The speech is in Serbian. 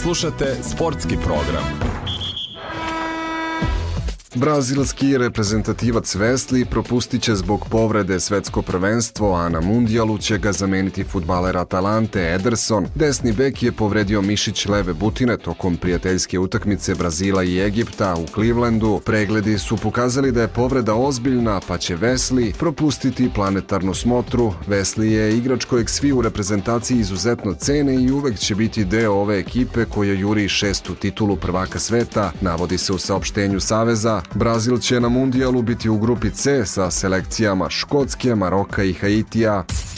Slušate sportski program. Brazilski reprezentativac Wesley propustit će zbog povrede svetsko prvenstvo, a na mundijalu će ga zameniti fudbaler Atalante Ederson. Desni bek je povredio mišić leve butine tokom prijateljske utakmice Brazila i Egipta u Clevelandu. Pregledi su pokazali da je povreda ozbiljna, pa će Wesley propustiti planetarnu smotru. Wesley je igrač kojeg svi u reprezentaciji izuzetno cene i uvek će biti deo ove ekipe koja juri 6. titulu prvaka sveta, navodi se u saopštenju Saveza. Brazil će na mundijalu biti u grupi C sa selekcijama Škotske, Maroka i Haitija.